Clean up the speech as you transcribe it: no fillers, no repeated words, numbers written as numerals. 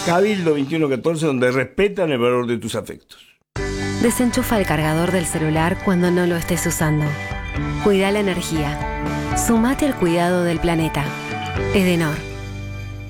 Cabildo 2114, donde respetan el valor de tus afectos. Desenchufa el cargador del celular cuando no lo estés usando. Cuida la energía. Sumate al cuidado del planeta. Edenor.